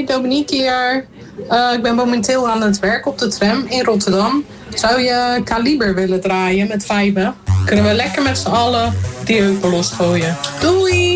Hoi, Dominique hier. Ik ben momenteel aan het werk op de tram in Rotterdam. Zou je Kaliber willen draaien met Vijben? Kunnen we lekker met z'n allen die heupen losgooien. Doei!